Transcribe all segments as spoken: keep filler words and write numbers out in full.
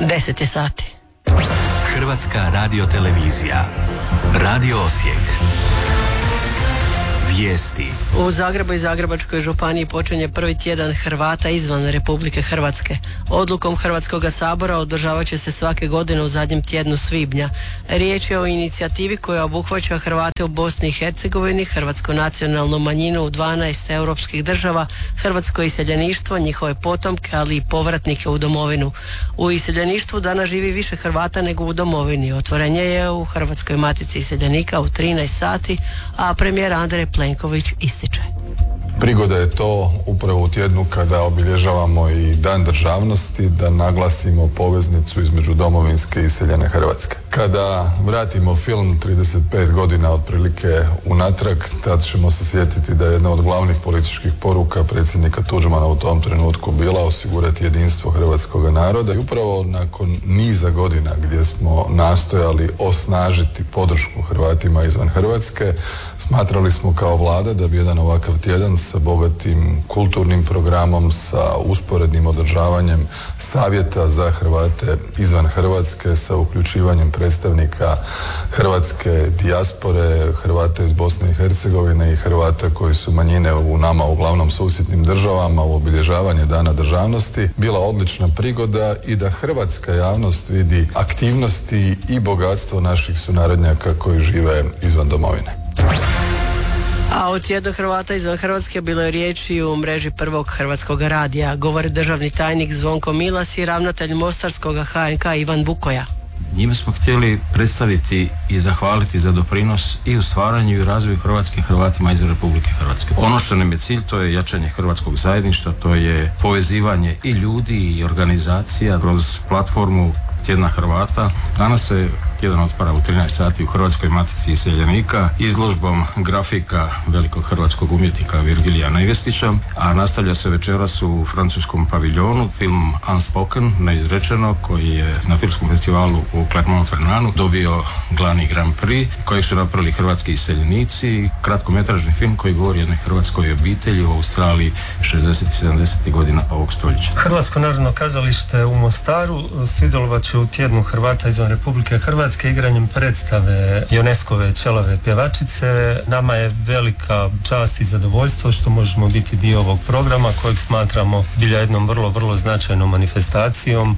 deset je sati. Hrvatska radiotelevizija. Radio Osijek. Vijesti. U Zagrebu i Zagrebačkoj županiji počinje prvi tjedan Hrvata izvan Republike Hrvatske. Odlukom Hrvatskoga sabora održavat će se svake godine u zadnjem tjednu svibnja. Riječ je o inicijativi koja obuhvaća Hrvate u Bosni i Hercegovini, hrvatsku nacionalnu manjinu u dvanaest europskih država, hrvatsko iseljeništvo, njihove potomke, ali i povratnike u domovinu. U iseljeništvu danas živi više Hrvata nego u domovini. Otvorenje je u Hrvatskoj matici iseljenika u trinaest sati, a premijer Andrej Plenković ističe. Prigoda je to upravo u tjednu kada obilježavamo i Dan državnosti da naglasimo poveznicu između domovinske i iseljene Hrvatske. Kada vratimo film trideset pet godina otprilike unatrag, tad ćemo se sjetiti da je jedna od glavnih političkih poruka predsjednika Tuđmana u tom trenutku bila osigurati jedinstvo hrvatskog naroda i upravo nakon niza godina gdje smo nastojali osnažiti podršku Hrvatima izvan Hrvatske, smatrali smo kao vlada da bi jedan ovakav tjedan sa bogatim kulturnim programom, sa usporednim održavanjem savjeta za Hrvate izvan Hrvatske, sa uključivanjem predstavnika hrvatske dijaspore, Hrvata iz Bosne i Hercegovine i Hrvata koji su manjine u nama uglavnom susjednim državama u obilježavanje Dana državnosti bila odlična prigoda i da hrvatska javnost vidi aktivnosti i bogatstvo naših sunarodnjaka koji žive izvan domovine. A od tjedna Hrvata izvan Hrvatske bilo je riječi u mreži prvog hrvatskog radija. Govori državni tajnik Zvonko Milas i ravnatelj mostarskog H N K Ivan Vukoja. Njime smo htjeli predstaviti i zahvaliti za doprinos i u stvaranju i razvoju Hrvatske Hrvatima izvan Republike Hrvatske. Ono što nam je cilj, to je jačanje hrvatskog zajedništva, to je povezivanje i ljudi i organizacija kroz platformu Tjedna Hrvata. Danas se tjedan otvara u trinaest sati u Hrvatskoj matici iseljenika izložbom grafika velikog hrvatskog umjetnika Virgilija Najvestića, a nastavlja se večeras u francuskom paviljonu film Unspoken, neizrečeno, koji je na filmskom festivalu u Clermont-Ferranu dobio glavni Grand Prix, kojeg su napravili hrvatski iseljenici, kratkometražni film koji govori o jednoj hrvatskoj obitelji u Australiji šezdesetih i sedamdesetih godina ovog stoljeća. Hrvatsko narodno kazalište u Mostaru sudjelovat će u tjednu Hrvata izvan Republike Hrvatske igranjem predstave Ioneskove Ćelave pjevačice. Nama je velika čast i zadovoljstvo što možemo biti dio ovog programa kojeg smatramo bilja jednom vrlo, vrlo značajnom manifestacijom.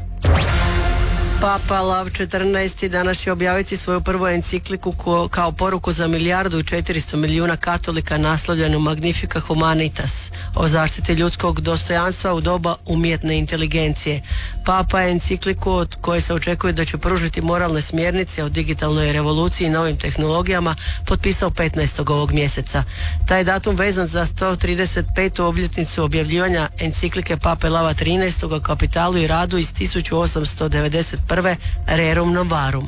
Papa Lav četrnaesti danas će objaviti svoju prvu encikliku ko, kao poruku za milijardu i četiristo milijuna katolika naslovljenu Magnifica Humanitas o zaštiti ljudskog dostojanstva u doba umjetne inteligencije. Papa je encikliku od koje se očekuje da će pružiti moralne smjernice o digitalnoj revoluciji i novim tehnologijama potpisao petnaestog ovog mjeseca. Taj datum vezan za sto trideset petu obljetnicu objavljivanja enciklike Pape Lava trinaestog o kapitalu i radu iz tisuću osamsto devedeset prve. Rerum Novarum.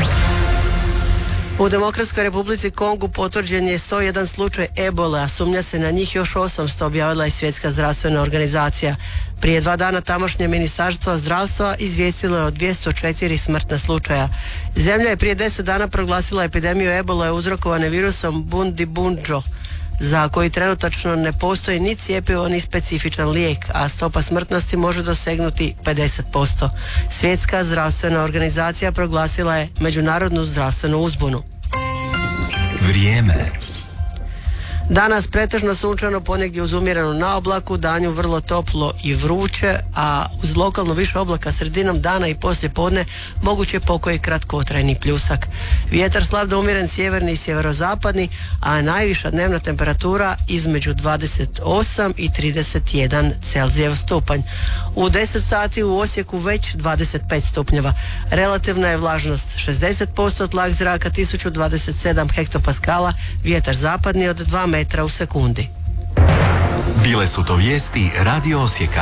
U Demokratskoj Republici Kongu potvrđen je sto jedan slučaj ebole, a sumnja se na njih još osamsto, objavila je Svjetska zdravstvena organizacija. Prije dva dana tamošnje ministarstvo zdravstva izvijestilo je o dvjesto četiri smrtna slučaja. Zemlja je prije deset dana proglasila epidemiju ebole uzrokovane virusom Bundibugyo, za koji trenutačno ne postoji ni cjepivo ni specifičan lijek, a stopa smrtnosti može dosegnuti pedeset posto. Svjetska zdravstvena organizacija proglasila je međunarodnu zdravstvenu uzbunu. Vrijeme. Danas pretežno sunčano, ponegdje uz umjerenu na oblaku, danju vrlo toplo i vruće, a uz lokalno više oblaka sredinom dana i poslije podne moguće pokoji kratkotrajni pljusak. Vjetar slab do umjeren sjeverni i sjeverozapadni, a najviša dnevna temperatura između dvadeset osam i trideset jedan Celzijev stupanj. U deset sati u Osijeku već dvadeset pet stupnjeva. Relativna je vlažnost šezdeset posto, tlak zraka tisuću dvadeset sedam hektopaskala, vjetar zapadni od dva metra u sekundi. Bile su to vijesti Radio Osijeka.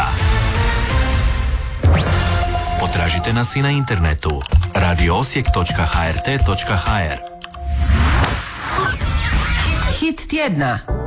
Potražite nas i na internetu radio osijek točka ha er te točka ha er. Hit tjedna.